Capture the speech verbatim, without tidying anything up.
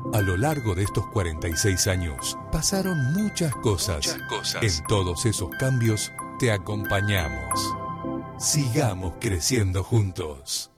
A lo largo de estos cuarenta y seis años, pasaron muchas cosas. Muchas cosas. En todos esos cambios, te acompañamos. Sigamos creciendo juntos.